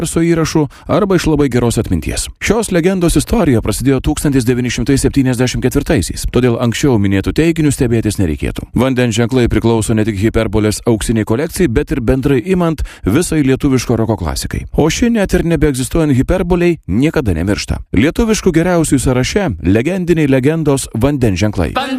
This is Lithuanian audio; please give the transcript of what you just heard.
su įrašu arba iš labai geros atminties. Šios legendos istorija prasidėjo 1974-aisiais, todėl anksčiau minėtų teiginių stebėtis nereikėtų. Vandens ženklai priklauso ne tik hiperbolės auksiniai kolekcijai, bet ir bendrai imant visai lietuviško roko klasikai. O ši net ir nebeegzistuojant hiperboliai niekada nemiršta. Lietuviškų geriausių sąraše legendiniai legendos vandens ženklai.